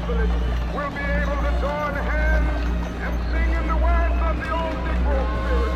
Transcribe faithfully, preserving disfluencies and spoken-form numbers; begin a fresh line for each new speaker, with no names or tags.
village will be able to join hands and sing in the words of the old Negro spirit.